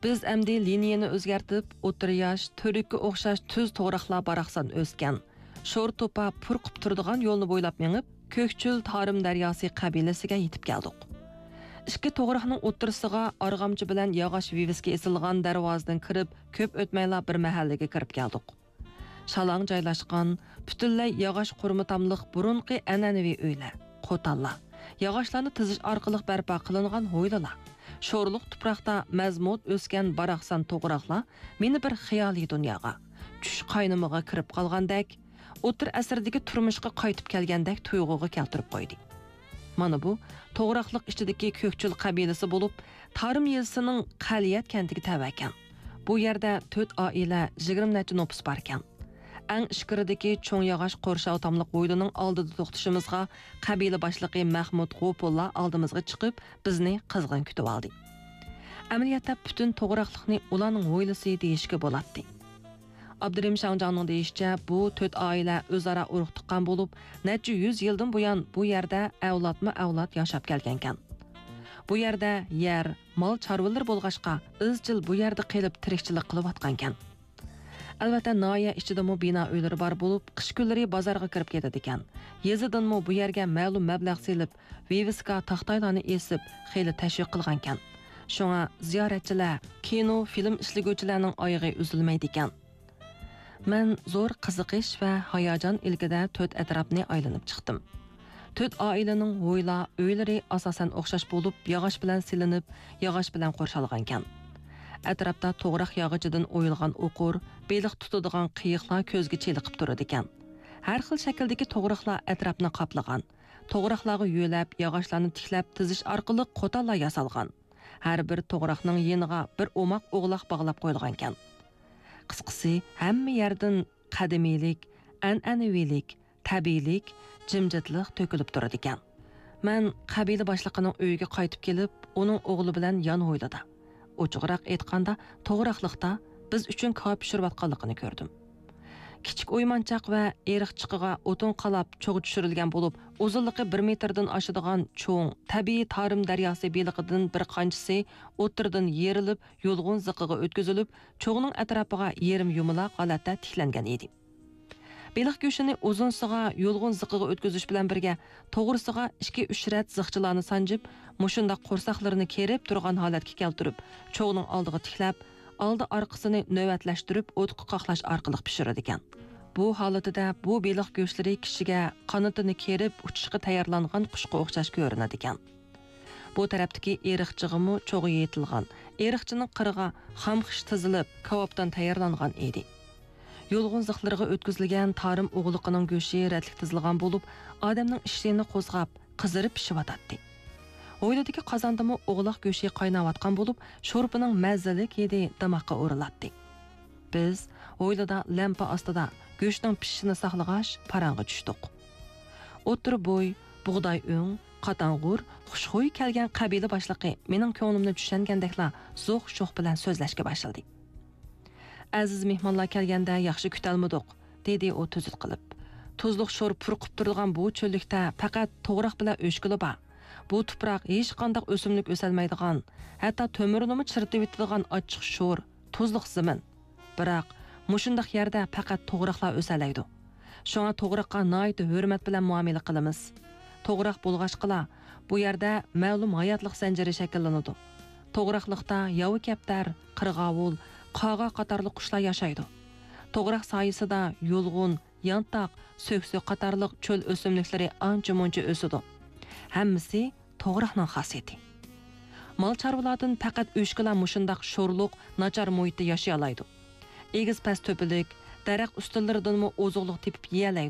Biz əmdi liniyani o'zgartib, o'tir yosh, to'rikka o'xshash tuz to'g'raqlar baraqsan o'sgan. Sho'r to'pa purqib turadigan yo'lni bo'ylab mengib, Ko'kchul Tarim daryosi qabilasiga yetib keldik. Ikki to'g'raqning o'ttirisiga arg'amchi bilan yog'och viviska esilgan darvozadan kirib, ko'p o'tmayla bir mahallaga kirib keldik. Shalang joylashgan, butunlay yog'och qurmitamliq burunqi an'anaviy uylar, qo'tallar, yog'ochlarni tizish orqali barpo qilingan ho'ylalar. Sho'rliq tuproqda mazmut o'sgan baraqsan to'g'raqlar meni bir xiyoliy dunyoga, tush qaynimiga kirib qolgandek, o'tir asrdagi turmushga qaytib kelgandek tuyg'uga keltirib qo'ydi. Mana bu to'g'raqliq ichidagi Ko'kchul qabilasi bo'lib, Tarim yezisining Qaliyat kentiga tavakan. Bu yerda 4 oila 20 necha nopus bor ekan. Ang ishkiridagi cho'ng yog'och qo'rshav tamliq bo'ylining oldida to'xtashimizga qabila boshlig'i Mahmud G'o'pulla oldimizga chiqib, bizni qizg'in kutib oldi. Amaliyotda butun to'g'raqliqni ularning o'ylisi deyishga bo'ladi. Abdurim Shangjanning deyishicha, bu 4 oila o'zaro urug' tuqqan bo'lib, necha 100 yildan buyon bu yerda avlodma-avlod yashab kelgan ekan. Bu yerda yer, mol chorvalar bo'lg'ashqa, izchil bu yerda qilib tirikchilik qilayotgan ekan. Albatta, noya ichida bino uylari bor bo'lib, qish kunlari bozorga kirib ketadi ekan. Yezidan bu yerga ma'lum mablag' selib, viviska taxtaylarni esib, xeyli tashviq qilgan ekan. Shunga ziyoratchilar, kino, film ishliguvchilarning oyog'i uzilmaydi ekan. Men zo'r qiziqish va hayajon ilkida 4 atrofni aylanib chiqdim. 4 oilaning uylari asosan o'xshash bo'lib, yog'och bilan silinib, yog'och bilan qo'rshalgan ekan. Atrofda to'g'raq yog'ichidan o'yilgan o'qur, beliq tutadigan qiyiqlar ko'zga cheliqib turadi ekan. Har xil shakldagi to'g'raqlar atrofni qoplagan. To'g'raqlarga yo'lab, yog'ochlarni tiklab tizish orqali qo'tallar yasalgan. Har bir to'g'raqning yeniga bir o'moq o'g'loq bog'lab qo'yilgan ekan. Qisqasi, hamma yerdan qadimiylik, an'anaviylik, tabiiylik, jimjitlik to'kilib turadi ekan. Men qabila boshlig'ining uyiga qaytib kelib, uning o'g'li bilan yon o'yladi. Ochiqroq aytganda, to'g'raqliqda biz uchun ko'p pishirayotganligini ko'rdim. Kichik o'ymonchoq va eriqchiqiga o'tin qalab cho'g' tushirilgan bo'lib, uzunligi 1 metrdan oshadigan cho'ng, tabiiy Tarim daryosi beliqidan bir qanchasi o'tirdan yerilib, yo'lg'un ziqiga o'tkazilib, cho'g'ning atrofiga yerim yumaloq holatda tiklangan edi. Beliq go'shini uzunsiga yo'lg'un ziqiga o'tkazish bilan birga to'g'risiga 2-3 rat ziqchilarni sanjib, mushunda qo'rsaqlarini kerib turgan holatga keltirib, cho'g'ning oldiga tiklab, oldi orqasini navbatlashtirib o'tqa qoqlash orqali pishiradi ekan. Bu holatida bu beliq go'shlari kishiga qanotini kerib uchishga tayyorlangan qushga o'xshash ko'rinadi ekan. Bu tarafdagi eriqchig'imi cho'g'i yetilgan. Eriqchining qirig'i xamxish tizilib, kavobdan tayyorlangan edi. Yo'lg'un ziqlariga o'tkazilgan Tarim o'g'liqining go'shi ratlik tizilgan bo'lib, odamning ishini qo'zg'ab, qizirib pishib-atadi. O'yladagi qozondimi o'g'loq go'shi qaynayotgan bo'lib, sho'rpining mazzalik hidi damoqqa o'riladi. Biz o'ylada lampa ostida go'shtning pishishini saqlag'ash parang'a tushdik. O'tir bo'y, bug'doy o'ng, qatang'ur, xushxuy kelgan qabila boshlig'i mening ko'nglimni tushangandekla zo'q-sho'q bilan so'zlashga boshladi. Aziz mehmonlar kelganda yaxshi kutalmadik, dedi u tuzut qilib. Tuzliq sho'r purqib turgan bu cho'llikda faqat to'g'raq bilan o'shkili bor. Bu tuproq hech qanday o'simlik o'salmaydigan, hatto to'mirni chiritib yetadigan ochiq sho'r, tuzliq zamin. Biroq mushundaq yerda faqat to'g'raqlar o'salaydi. Shunga to'g'raqqa nihoyat hurmat bilan muomala qilamiz. To'g'raq bo'lg'achqila bu yerda ma'lum hayotlik zanjiri shakllanadi. To'g'raqliqda yovi kaptar, qirg'ovul, qaga qatorli qushlar yashaydi. To'g'raq soyasida yo'lg'un, yantoq, so'k-so'k qatorliq cho'l o'simliklari ancha-muncha o'sadi. Hammasi to'g'raqning xosiyati. Mol chorvalardan faqat o'shkilar mushundaq sho'rliq, nachar muhitda yashay oladi. Egiz past to'pilik, daraxt ustunlaridan ozuqliq tepib yeyalaydi.